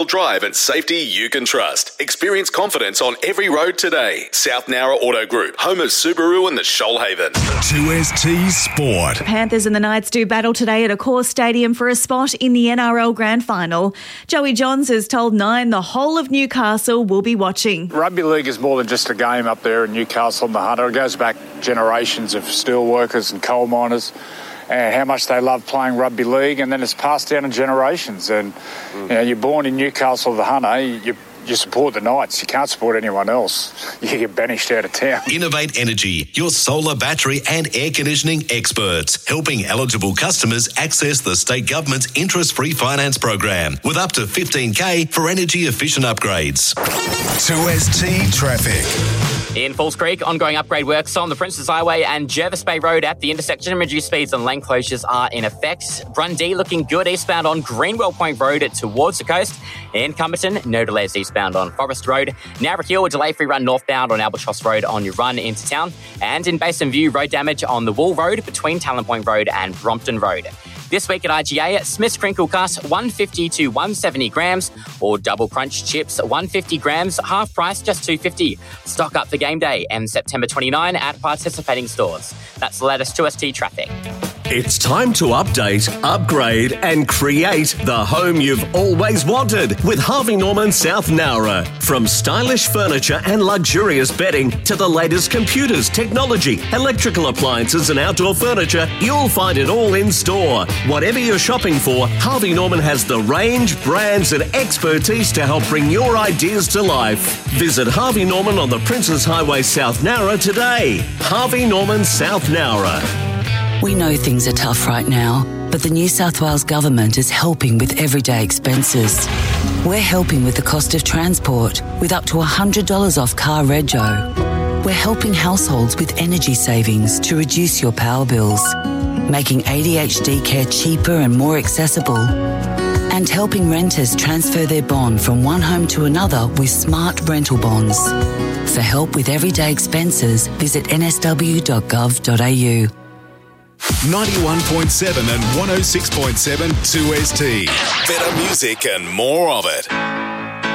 Drive and safety you can trust. Experience confidence on every road today. South Nowra Auto Group, home of Subaru and the Shoalhaven. 2ST Sport. Panthers and the Knights do battle today at Accor Stadium for a spot in the NRL Grand Final. Joey Johns has told Nine the whole of Newcastle will be watching. Rugby league is more than just a game up there in Newcastle and the Hunter. It goes back generations of steel workers and coal miners and how much they love playing rugby league, and then it's passed down in generations. And you know, you're born in Newcastle, the Hunter, you support the Knights. You can't support anyone else. You get banished out of town. Innovate Energy, your solar, battery and air conditioning experts, helping eligible customers access the state government's interest-free finance program with up to $15,000 for energy-efficient upgrades. 2ST Traffic. In Falls Creek, ongoing upgrade works on the Princes Highway and Jervis Bay Road at the intersection. Reduced speeds and lane closures are in effect. Brundee looking good eastbound on Greenwell Point Road towards the coast. In Cumberton, no delays eastbound on Forest Road. Narra Hill, a delay-free run northbound on Albatross Road on your run into town. And in Basin View, road damage on the Wool Road between Talon Point Road and Brompton Road. This week at IGA, Smith's Crinkle Cut, 150 to 170 grams, or Double Crunch Chips, 150 grams, half price, just $2.50. Stock up for game day and September 29 at participating stores. That's the latest 2ST traffic. It's time to update, upgrade and create the home you've always wanted with Harvey Norman South Nowra. From stylish furniture and luxurious bedding to the latest computers, technology, electrical appliances and outdoor furniture, you'll find it all in store. Whatever you're shopping for, Harvey Norman has the range, brands and expertise to help bring your ideas to life. Visit Harvey Norman on the Princes Highway South Nowra today. Harvey Norman South Nowra. We know things are tough right now, but the New South Wales Government is helping with everyday expenses. We're helping with the cost of transport, with up to $100 off car rego. We're helping households with energy savings to reduce your power bills, making ADHD care cheaper and more accessible, and helping renters transfer their bond from one home to another with smart rental bonds. For help with everyday expenses, visit nsw.gov.au. 91.7 and 106.7 2ST. Better music and more of it.